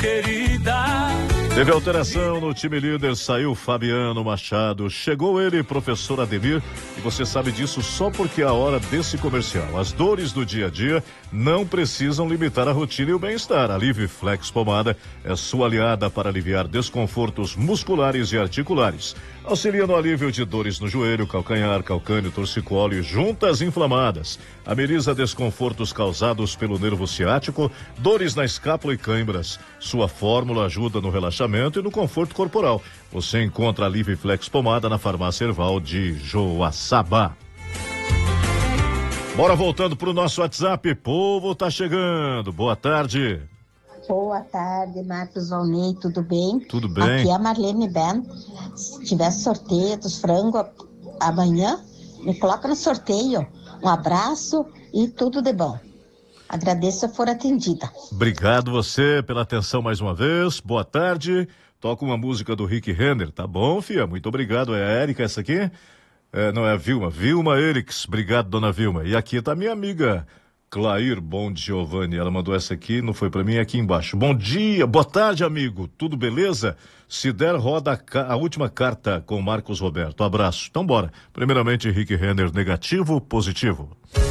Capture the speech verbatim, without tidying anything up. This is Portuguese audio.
querida. Teve alteração no time líder, saiu Fabiano Machado, chegou ele, professor Ademir, e você sabe disso só porque é a hora desse comercial. As dores do dia a dia não precisam limitar a rotina e o bem-estar. A Live Flex Pomada é sua aliada para aliviar desconfortos musculares e articulares. Auxilia no alívio de dores no joelho, calcanhar, calcâneo, torcicolo e juntas inflamadas. Ameniza desconfortos causados pelo nervo ciático, dores na escápula e cãibras. Sua fórmula ajuda no relaxamento e no conforto corporal. Você encontra a Live Flex Pomada na Farmácia Erval de Joaçaba. Bora voltando pro nosso WhatsApp. Povo tá chegando. Boa tarde. Boa tarde, Marcos Valnei, tudo bem? Tudo bem. Aqui é a Marlene Ben. Se tiver sorteio dos frangos amanhã, me coloca no sorteio. Um abraço e tudo de bom. Agradeço se for atendida. Obrigado você pela atenção mais uma vez. Boa tarde. Toca uma música do Rick Renner. Tá bom, fia? Muito obrigado. É a Érica essa aqui? É, não é a Vilma. Vilma Erix. Obrigado, dona Vilma. E aqui tá minha amiga Clair Bom Giovanni, ela mandou essa aqui, não foi pra mim, é aqui embaixo. Bom dia, boa tarde, amigo, tudo beleza? Se der, roda a, ca- a última carta com Marcos Roberto, abraço. Então bora, primeiramente Rick Renner, negativo, positivo.